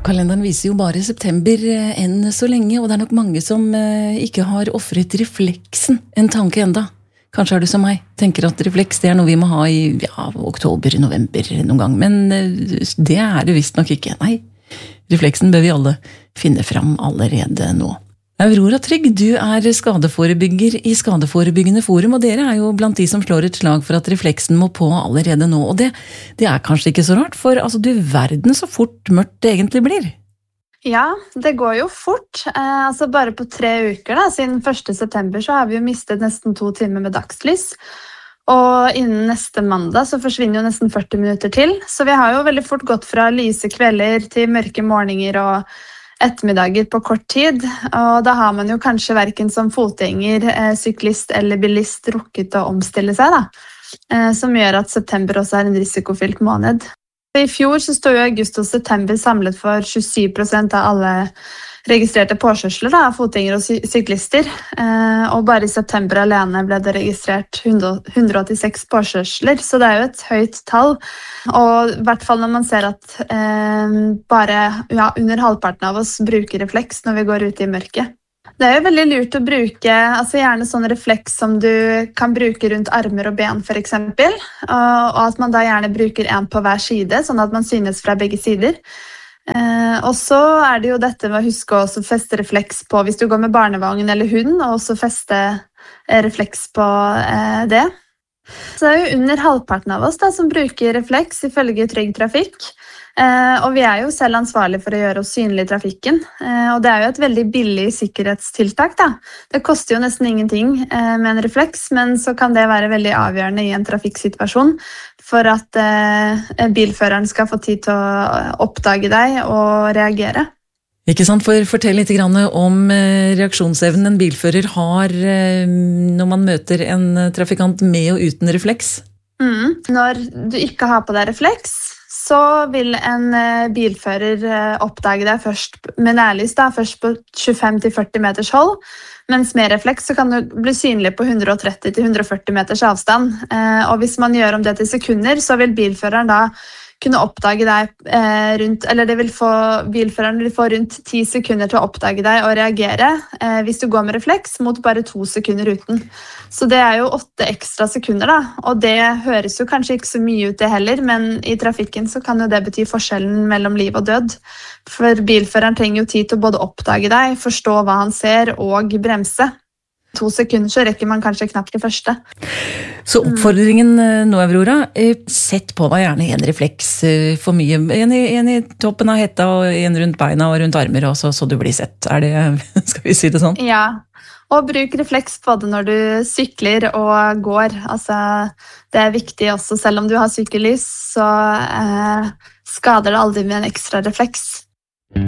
Kalenderen viser jo bare september enn så lenge, og det er nok mange som ikke har offret refleksen en tanke enda. Kanskje er du som meg, tenker at refleks det er noe vi må ha i oktober, november noen gang, men det er det visst nok ikke. Nei, refleksen bør vi alle finne fram allerede nå. Aurora Trygg, du er skadeforebygger i Skadeforebyggende Forum, og dere er jo blant de som slår et slag for at refleksen må på allerede nå, og det er kanskje ikke så rart, for altså, du verden så fort mørkt det egentlig blir. Ja, det går jo fort. Altså bare på 3 uker da, siden 1. september så har vi jo mistet nesten 2 timer med dagslys, og innen neste mandag så forsvinner jo nesten 40 minutter til, så vi har jo veldig fort gått fra lyse kvelder til mørke morgener og ettermiddager på kort tid, og da har man jo kanskje hverken som fotgjenger, syklist eller bilist rukket å omstille seg da, som gjør at september også er en risikofylt måned. I fjor så stod jo august og september samlet for 27% av alle registrerte påkjørsler av fotgjengere og syklister, og bare i september alene ble det registrert 186 påkjørsler, så det er jo et høyt tall, og i hvert fall når man ser at bare under halvparten av oss bruker refleks når vi går ut i mørket. Det er jo veldig lurt å bruke, altså gjerne sånn refleks som du kan bruke rundt armer og ben for eksempel, og at man da gjerne bruker en på hver side, sånn at man synes fra begge sider. Og så er det jo dette med å huske å også feste refleks på hvis du går med barnevogn eller hund, og også feste refleks på det. Så det er jo under halvparten av oss da, som bruker refleks ifølge Trygg Trafikk, og vi er jo selv ansvarlige for å gjøre oss synlige i trafikken, og det er jo et veldig billig sikkerhetstiltak da. Det koster jo nesten ingenting med en refleks, men så kan det være veldig avgjørende i en trafikksituasjon for at bilføreren skal få tid til å oppdage deg og reagere. Ikke sant? Fortell litt grann om reaksjonsevnen en bilfører har når man møter en trafikant med og uten refleks. Når du ikke har på deg refleks, så vil en bilfører oppdage deg først med nærlys, da, først på 25-40 meters hold, mens med refleks så kan du bli synlig på 130-140 meters avstand. Og hvis man gjør om det til sekunder, så vil bilføreren da kunne oppdage deg bilføreren vil få rundt 10 sekunder til å oppdage deg og reagere hvis du går med refleks mot bare 2 sekunder uten. Så det er jo 8 ekstra sekunder da, og det høres jo kanskje ikke så mye ut det heller, men i trafikken så kan jo det bety forskjellen mellom liv og død. For bilføreren trenger jo tid til å både oppdage deg, forstå hva han ser og bremse. 2 sekunder så rekker man kanskje knapt det første. Så oppfordringen nå, Aurora, sett på deg gjerne en refleks for mye. En i toppen av hetta og en rundt beina og rundt armer, og så du blir sett. Er det, skal vi si det sånn? Ja, og bruk refleks både når du sykler og går. Altså, det er viktig også, selv om du har sykkellys, så skader det aldri med en ekstra refleks.